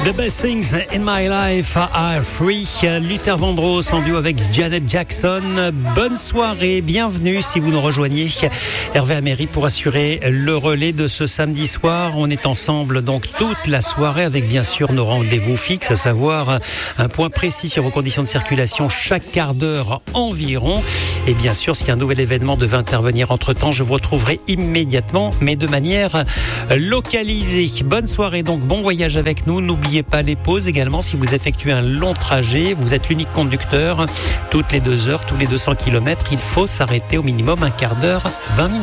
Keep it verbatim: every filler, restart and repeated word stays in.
The Best Things in My Life are free. Luther Vandross en duo avec Janet Jackson. Bonne soirée, bienvenue si vous nous rejoignez. Hervé Améry pour assurer le relais de ce samedi soir. On est ensemble donc toute la soirée avec bien sûr nos rendez-vous fixes, à savoir un point précis sur vos conditions de circulation chaque quart d'heure environ. Et bien sûr, si un nouvel événement devait intervenir entre-temps, je vous retrouverai immédiatement, mais de manière localisée. Bonne soirée donc, bon voyage avec nous. N'oubliez pas les pauses également. Si vous effectuez un long trajet, vous êtes l'unique conducteur, toutes les deux heures, tous les deux cents kilomètres, il faut s'arrêter au minimum un quart d'heure, vingt minutes.